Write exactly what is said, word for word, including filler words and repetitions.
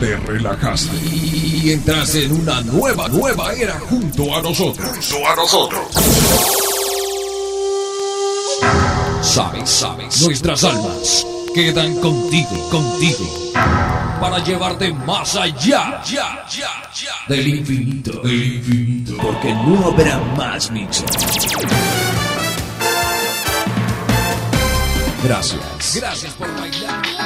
te relajaste y entras en una nueva, nueva era junto a nosotros. Junto a nosotros. Sabes, sabes, nuestras almas quedan contigo, contigo, para llevarte más allá, ya, ya, ya, del infinito, del infinito, porque no habrá más mixes. Gracias, gracias por bailar.